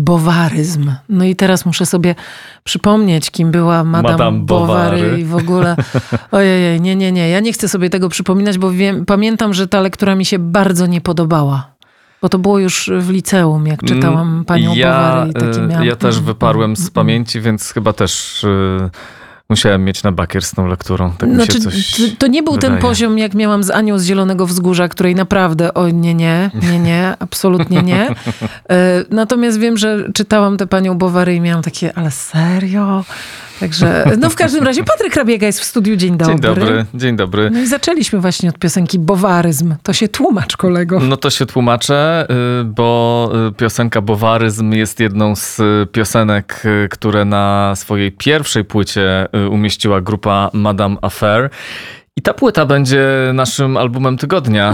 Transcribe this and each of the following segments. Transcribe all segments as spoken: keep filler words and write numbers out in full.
Bovaryzm. No i teraz muszę sobie przypomnieć, kim była Madame, Madame Bovary, Bovary i w ogóle. Ojej, nie, nie, nie. Ja nie chcę sobie tego przypominać, bo wiem, pamiętam, że ta lektura mi się bardzo nie podobała. Bo to było już w liceum, jak czytałam panią ja, Bovary. I taki miałam... Ja też wyparłem z pamięci, więc chyba też... Yy... Musiałem mieć na bakier z tą lekturą. Tak znaczy, mi się coś to nie był wydaje. ten poziom, jak miałam z Anią z Zielonego Wzgórza, której naprawdę, o nie, nie, nie, nie, absolutnie nie. Natomiast wiem, że czytałam tę panią Bovary i miałam takie, ale serio? Także, no w każdym razie Patryk Rabiega jest w studiu. Dzień dobry. Dzień dobry, dzień dobry. No i zaczęliśmy właśnie od piosenki Bovaryzm. To się tłumacz, kolego. No to się tłumaczę, bo piosenka Bovaryzm jest jedną z piosenek, które na swojej pierwszej płycie umieściła grupa Madame Affair. I ta płyta będzie naszym albumem tygodnia.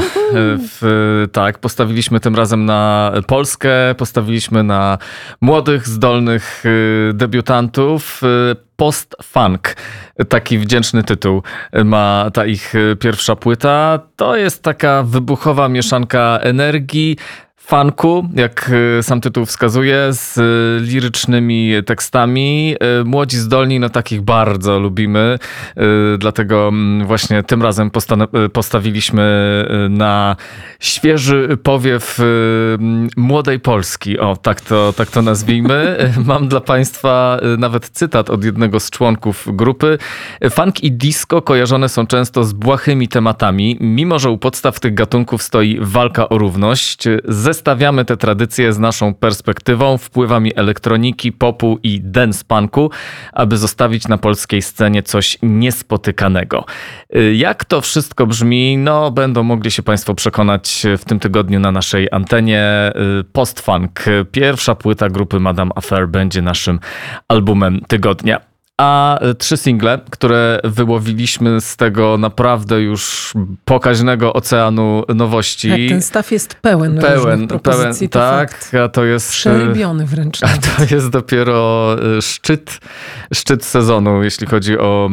W, tak, postawiliśmy tym razem na Polskę, postawiliśmy na młodych, zdolnych debiutantów. Post-funk, taki wdzięczny tytuł ma ta ich pierwsza płyta. To jest taka wybuchowa mieszanka energii, funku, jak sam tytuł wskazuje, z lirycznymi tekstami. Młodzi, zdolni, no takich bardzo lubimy. Dlatego właśnie tym razem posta- postawiliśmy na świeży powiew młodej Polski. O, tak to, tak to nazwijmy. Mam dla Państwa nawet cytat od jednego z członków grupy. Funk i disco kojarzone są często z błahymi tematami, mimo że u podstaw tych gatunków stoi walka o równość. Zestawiamy te tradycje z naszą perspektywą, wpływami elektroniki, popu i dance punku, aby zostawić na polskiej scenie coś niespotykanego. Jak to wszystko brzmi, no będą mogli się Państwo przekonać w tym tygodniu na naszej antenie. Post-funk, pierwsza płyta grupy Madame Affair, będzie naszym albumem tygodnia. A trzy single, które wyłowiliśmy z tego naprawdę już pokaźnego oceanu nowości. Tak, ten staw jest pełen Pełen, pełen, to tak. Fakt. A to jest... Przerybiony wręcz. A to jest dopiero szczyt, szczyt sezonu, jeśli chodzi o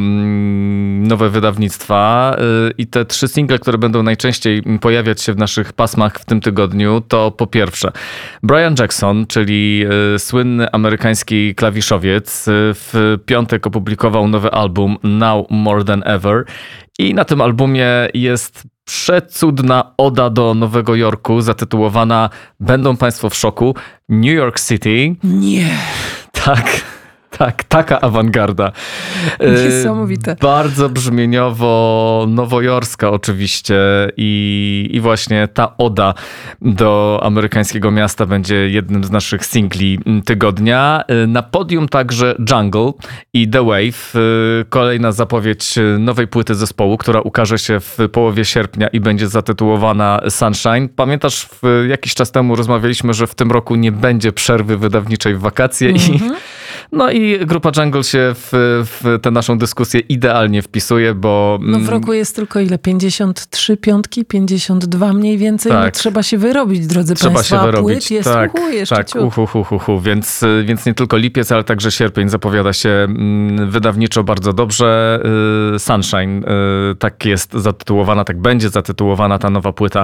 nowe wydawnictwa. I te trzy single, które będą najczęściej pojawiać się w naszych pasmach w tym tygodniu, to po pierwsze Brian Jackson, czyli słynny amerykański klawiszowiec, w piątek opublikował nowy album Now More Than Ever i na tym albumie jest przecudna oda do Nowego Jorku, zatytułowana, będą Państwo w szoku, New York City. Nie. Tak. Tak, taka awangarda. Niesamowite. Bardzo brzmieniowo nowojorska oczywiście i, i właśnie ta oda do amerykańskiego miasta będzie jednym z naszych singli tygodnia. Na podium także Jungle i The Wave. Kolejna zapowiedź nowej płyty zespołu, która ukaże się w połowie sierpnia i będzie zatytułowana Sunshine. Pamiętasz, w jakiś czas temu rozmawialiśmy, że w tym roku nie będzie przerwy wydawniczej w wakacje mm-hmm. i no i grupa Jungle się w, w tę naszą dyskusję idealnie wpisuje, bo... No w roku jest tylko ile? pięćdziesiąt trzy piątki? pięćdziesiąt dwa mniej więcej? Tak. No trzeba się wyrobić, drodzy trzeba Państwo. Trzeba się wyrobić. Płyt jest tak, uhu, jeszcze tak, ciut. uhu, uhu, uhu. Więc, więc nie tylko lipiec, ale także sierpień zapowiada się wydawniczo bardzo dobrze. Sunshine, tak jest zatytułowana, tak będzie zatytułowana ta nowa płyta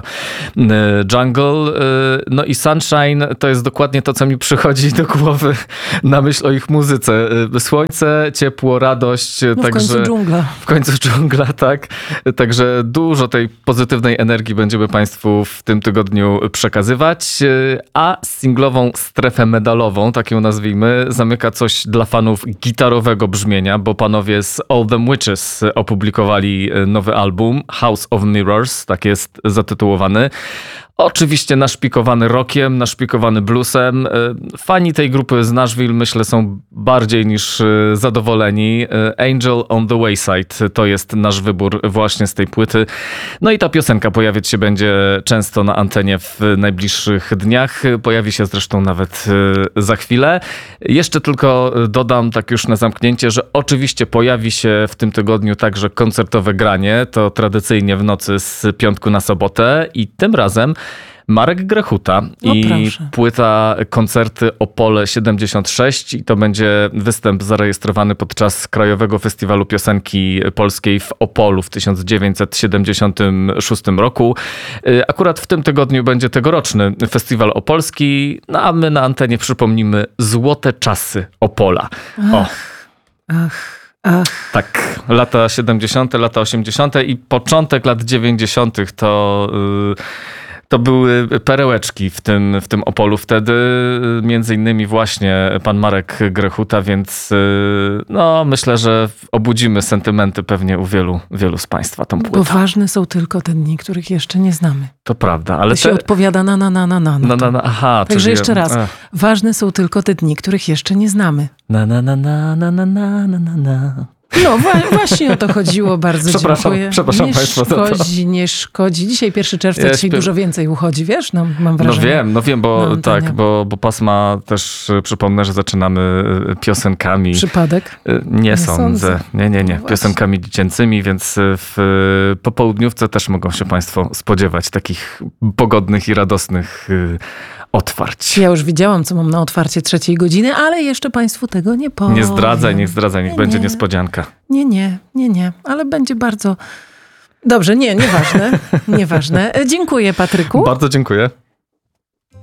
Jungle. No i Sunshine to jest dokładnie to, co mi przychodzi do głowy na myśl o ich muzyce. Słońce, ciepło, radość. No także, w końcu dżungla. W końcu dżungla, tak. Także dużo tej pozytywnej energii będziemy Państwu w tym tygodniu przekazywać. A singlową strefę medalową, tak ją nazwijmy, zamyka coś dla fanów gitarowego brzmienia, bo panowie z All Them Witches opublikowali nowy album House of Mirrors, tak jest zatytułowany. Oczywiście naszpikowany rockiem, naszpikowany bluesem. Fani tej grupy z Nashville, myślę, są bardziej niż zadowoleni. Angel on the Wayside to jest nasz wybór właśnie z tej płyty. No i ta piosenka pojawiać się będzie często na antenie w najbliższych dniach. Pojawi się zresztą nawet za chwilę. Jeszcze tylko dodam tak już na zamknięcie, że oczywiście pojawi się w tym tygodniu także koncertowe granie. To tradycyjnie w nocy z piątku na sobotę i tym razem Marek Grechuta No i proszę. płyta Koncerty Opole siedemdziesiąt sześć i to będzie występ zarejestrowany podczas Krajowego Festiwalu Piosenki Polskiej w Opolu w tysiąc dziewięćset siedemdziesiątym szóstym roku. Akurat w tym tygodniu będzie tegoroczny Festiwal Opolski, no a my na antenie przypomnimy Złote Czasy Opola. O. Ach, ach. Tak, lata siedemdziesiąte, lata osiemdziesiąte i początek lat dziewięćdziesiątych to, to były perełeczki w tym, w tym Opolu wtedy. Między innymi właśnie pan Marek Grechuta, więc no, myślę, że obudzimy sentymenty pewnie u wielu, wielu z państwa tą płytą. Bo ważne są tylko te dni, których jeszcze nie znamy. To prawda, ale To się te... odpowiada na na na na na. No, no, no, aha, Także czyli... jeszcze raz. Ech. Ważne są tylko te dni, których jeszcze nie znamy. Na, na, na, na, na, na, na, na, na. No wa- właśnie o to chodziło, bardzo Przepraszam, dziękuję. przepraszam nie państwa za to. szkodzi, nie szkodzi. Dzisiaj pierwszy czerwca, Ja dzisiaj śpiew- dużo więcej uchodzi, wiesz? No, mam No wrażenie. wiem, no wiem, bo Na antenie. tak, bo, bo pasma też y, przypomnę, że zaczynamy y, piosenkami. Przypadek? Y, Nie, Nie sądzę. sądzę. Nie, nie, nie. No właśnie. Piosenkami dziecięcymi, więc y, w y, popołudniówce też mogą się państwo spodziewać takich pogodnych i radosnych y, otwarć. Ja już widziałam, co mam na otwarcie trzeciej godziny, ale jeszcze państwu tego nie powiem. Nie zdradzaj, niech zdradzaj, niech Nie, będzie nie. niespodzianka. Nie, nie, nie, nie, ale będzie bardzo... Dobrze, nie, nieważne, nieważne. E, Dziękuję, Patryku. Bardzo dziękuję.